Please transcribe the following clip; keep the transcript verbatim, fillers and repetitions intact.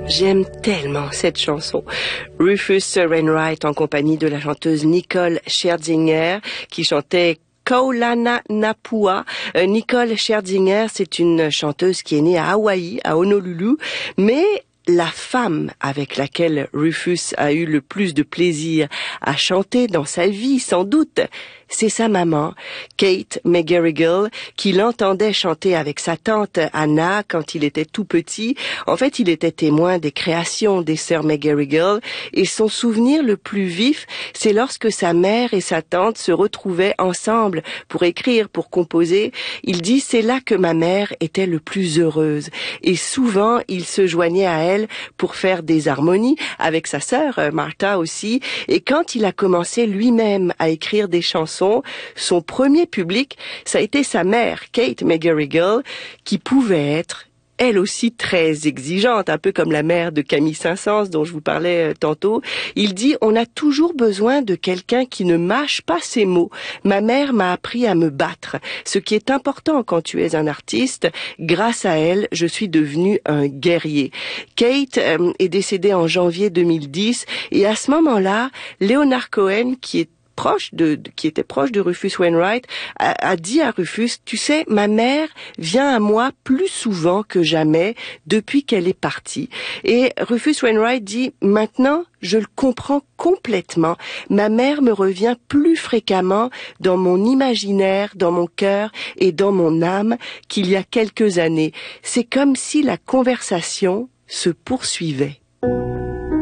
J'aime tellement cette chanson. Rufus Wainwright en compagnie de la chanteuse Nicole Scherzinger qui chantait Kaulana Napua. Euh, Nicole Scherzinger, c'est une chanteuse qui est née à Hawaï, à Honolulu, mais la femme avec laquelle Rufus a eu le plus de plaisir à chanter dans sa vie, sans doute, c'est sa maman, Kate McGarrigle, qui l'entendait chanter avec sa tante Anna quand il était tout petit. En fait, il était témoin des créations des sœurs McGarrigle et son souvenir le plus vif, c'est lorsque sa mère et sa tante se retrouvaient ensemble pour écrire, pour composer. Il dit, c'est là que ma mère était le plus heureuse. Et souvent, il se joignait à elle pour faire des harmonies avec sa sœur, Martha aussi. Et quand il a commencé lui-même à écrire des chansons, son premier public, ça a été sa mère, Kate McGarrigle, qui pouvait être elle aussi très exigeante, un peu comme la mère de Camille Saint-Saëns dont je vous parlais tantôt. Il dit, on a toujours besoin de quelqu'un qui ne mâche pas ses mots. Ma mère m'a appris à me battre, ce qui est important quand tu es un artiste. Grâce à elle, je suis devenu un guerrier. Kate euh, est décédée en janvier deux mille dix et à ce moment-là, Leonard Cohen, qui est proche de, de, qui était proche de Rufus Wainwright, a, a dit à Rufus, tu sais, ma mère vient à moi plus souvent que jamais depuis qu'elle est partie. Et Rufus Wainwright dit, maintenant, je le comprends complètement. Ma mère me revient plus fréquemment dans mon imaginaire, dans mon cœur et dans mon âme qu'il y a quelques années. C'est comme si la conversation se poursuivait.